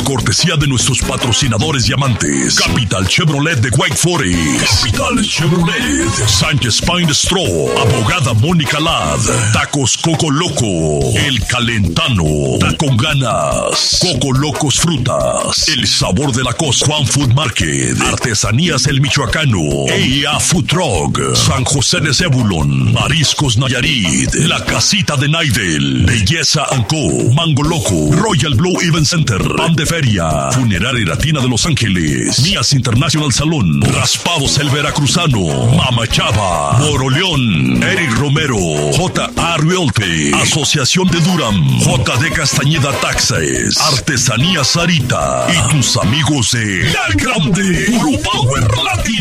cortesía de nuestros patrocinadores y amantes. Capital Chevrolet de Wake Forest, Capital Chevrolet, Sánchez Pine Straw, Abogada Mónica Ladd, Tacos Coco Loco, El Calentano, Con Ganas, Coco Locos Frutas, El Sabor de la Costa, Juan Food Market, Artesanías El Michoacano, EIA Food Truck, San José de Zebulon, Mariscos Nayarit, La Casita de Naidel, Belleza Co, Mango Loco, Royal Blue Event Center, Pan de Feria, Funeraria Latina de Los Ángeles, Mías International Salón, Raspados El Veracruzano, Mama Chava, Moroleón, Eric Romero, J.A. Realty, Asociación de Durham, J.D. Castañeda Taxes, Artesanía Sarita y tus amigos de La Grande, Puro Power Latino.